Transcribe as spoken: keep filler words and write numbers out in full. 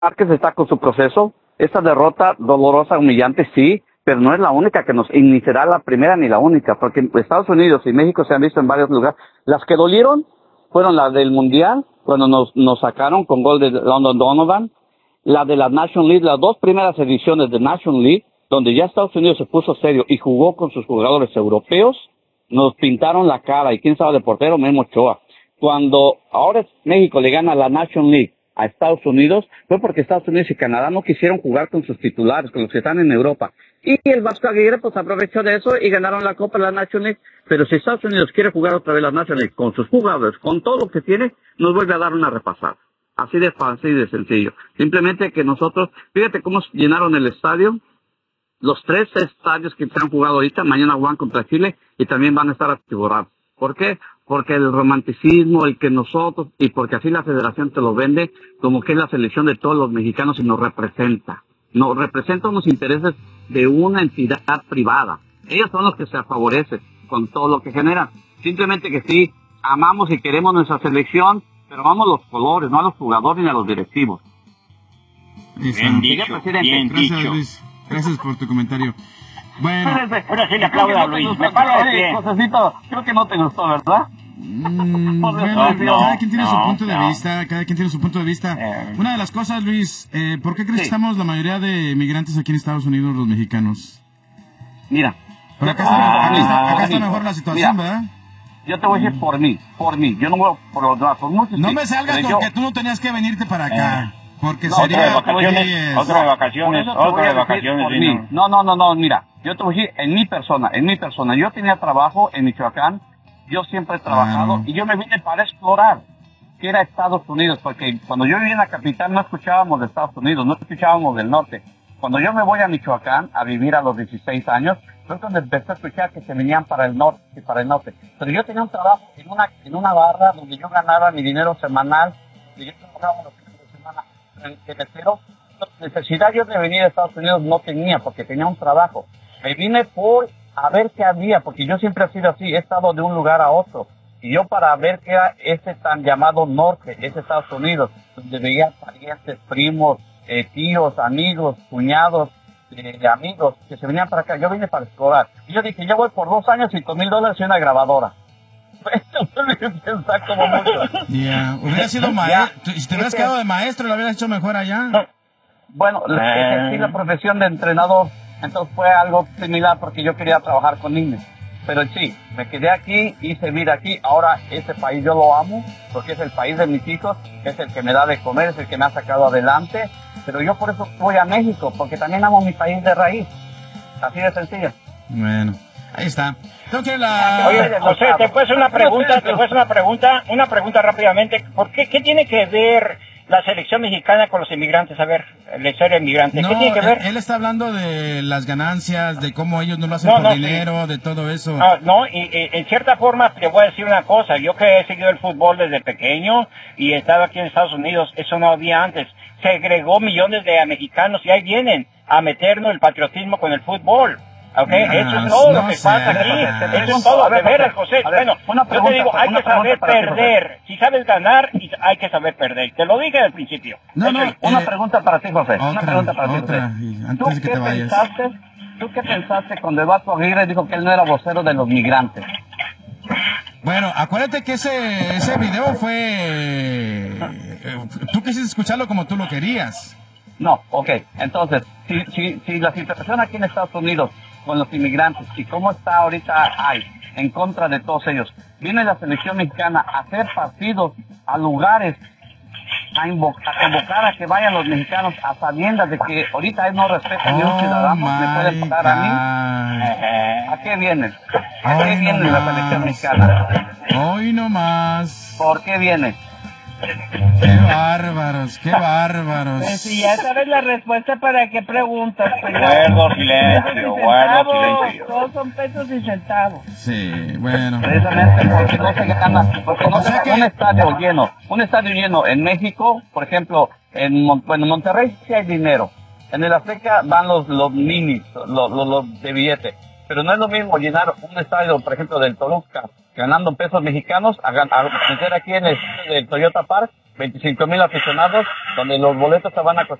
Márquez está con su proceso. Esta derrota dolorosa, humillante, sí, pero no es la única que nos, y ni será la primera ni la única, porque Estados Unidos y México se han visto en varios lugares. Las que dolieron fueron las del Mundial, cuando nos, nos sacaron con gol de London Donovan, la de la National League, las dos primeras ediciones de National League, donde ya Estados Unidos se puso serio y jugó con sus jugadores europeos, nos pintaron la cara, y quién sabe de portero, Memo Ochoa. Cuando ahora México le gana la National League a Estados Unidos, fue porque Estados Unidos y Canadá no quisieron jugar con sus titulares, con los que están en Europa. Y el Vasco Aguirre pues aprovechó de eso y ganaron la Copa de la National League. Pero si Estados Unidos quiere jugar otra vez la National League con sus jugadores, con todo lo que tiene, nos vuelve a dar una repasada. Así de fácil y de sencillo. Simplemente que nosotros, fíjate cómo llenaron el estadio. Los tres estadios que se han jugado ahorita, mañana juegan contra Chile y también van a estar atiborrados. ¿Por qué? Porque el romanticismo, el que nosotros, y porque así la federación te lo vende, como que es la selección de todos los mexicanos y nos representa. Nos representa unos intereses de una entidad privada. Ellos son los que se favorecen con todo lo que generan. Simplemente que sí, amamos y queremos nuestra selección, pero amamos los colores, no a los jugadores ni a los directivos. Bien dicho, bien Gracias, dicho. Luis. Gracias por tu comentario. Bueno, Ahora sí le aplaudo a Luis. Me paro de pie. Josecito, creo que no te gustó, ¿verdad? mm, bueno, no, cada quien tiene su no, punto de no. vista, cada quien tiene su punto de vista. Eh. Una de las cosas, Luis, eh, ¿por qué crees Sí. que estamos la mayoría de migrantes aquí en Estados Unidos, los mexicanos? Mira, Pero acá, yo- está, acá, está, Ah, acá está mira, mejor la situación, mira, ¿verdad? yo te voy a decir por mí, por mí. Yo no voy por los demás, por muchos. No sí, me salgas pero con yo- que tú no tenías que venirte para acá. Porque No, Otro de sería... vacaciones, oyes, otro de Por vacaciones, eso te otro voy de a decir vacaciones. por vino. mí. No, no, no, no, mira, yo te voy a decir en mi persona, en mi persona. Yo tenía trabajo en Michoacán, yo siempre he trabajado Claro. y yo me vine para explorar qué era Estados Unidos, porque cuando yo vivía en la capital no escuchábamos de Estados Unidos, no escuchábamos del norte. Cuando yo me voy a Michoacán a vivir a los dieciséis años, fue cuando empecé a escuchar que se venían para el norte, para el norte. Pero yo tenía un trabajo en una, en una barra donde yo ganaba mi dinero semanal, y yo trabajaba los fines de semana en el mesero. Necesidad yo de venir a Estados Unidos no tenía, porque tenía un trabajo. Me vine por a ver qué había, porque yo siempre he sido así, he estado de un lugar a otro. Y yo para ver qué era ese tan llamado norte, ese Estados Unidos, donde veía parientes, primos, eh, tíos, amigos, cuñados, eh, amigos que se venían para acá. Yo vine para explorar. Y yo dije, yo voy por dos años, cinco mil dólares y una grabadora. Esto me pensar como mucho. Ya, hubiera sido maestro. Si te hubieras quedado de maestro, lo hubieras hecho mejor allá. Bueno, ejercí la profesión de entrenador, entonces fue algo similar porque yo quería trabajar con niños. Pero sí, me quedé aquí, hice vida aquí, ahora ese país yo lo amo, porque es el país de mis hijos, es el que me da de comer, es el que me ha sacado adelante, pero yo por eso voy a México, porque también amo mi país de raíz, así de sencillo. Bueno, ahí está. Tengo que ir a la... Oye, José, te puedo hacer una pregunta, te puedo hacer una pregunta, una pregunta rápidamente. ¿Por qué, qué tiene que ver la selección mexicana con los inmigrantes? A ver, la historia de inmigrante, No, ¿qué tiene que ver? él, él está hablando de las ganancias, de cómo ellos no lo hacen No, por no, dinero, de todo eso. Ah, no, y, y en cierta forma te voy a decir una cosa, yo que he seguido el fútbol desde pequeño y he estado aquí en Estados Unidos, eso no había antes, se agregó millones de mexicanos y ahí vienen a meternos el patriotismo con el fútbol. Okay, No, eso es todo no lo que sé, pasa aquí, no. eso es todo, A ver, de veras, José, José. a ver, Bueno, una yo pregunta, te digo, hay una que saber pregunta para ti, José. perder. Si sabes ganar, y hay que saber perder. Te lo dije al principio. No, Eso no, es. Una Eh, pregunta para ti, José. Una otra, pregunta para ti, otra, José. y ¿Tú antes de que qué te vayas. pensaste? ¿Tú qué pensaste cuando Eduardo Aguirre dijo que él no era vocero de los migrantes? Bueno, acuérdate que ese, ese video fue... eh, tú quisiste escucharlo como tú lo querías. No, ok. Entonces, si, si, si la situación aquí en Estados Unidos con los inmigrantes y cómo está ahorita hay en contra de todos ellos, viene la selección mexicana a hacer partidos a lugares, a invocar a, convocar a que vayan los mexicanos a sabiendas de que ahorita él no respeta ni un Oh, ciudadano, me puede my pagar a mí. God. ¿A qué vienen? ¿A qué Hoy viene no la selección más. mexicana? Hoy no más. ¿Por qué viene? Qué bárbaros, qué bárbaros. Pues si ya sabes la respuesta, ¿para qué preguntas? Pues ya- Guardo silencio, guardo centavos, silencio. todos son pesos y centavos. Sí, bueno. Precisamente porque no se gana, porque no O sea se que- gana un estadio lleno. Un estadio lleno en México, por ejemplo, en, Mon- bueno, en Monterrey sí hay dinero. En el Azteca van los, los minis, los, los, los de billete. Pero no es lo mismo llenar un estadio, por ejemplo, del Toluca, ganando pesos mexicanos, a, gan- a meter aquí en el estadio del Toyota Park veinticinco mil aficionados, donde los boletos se van a costar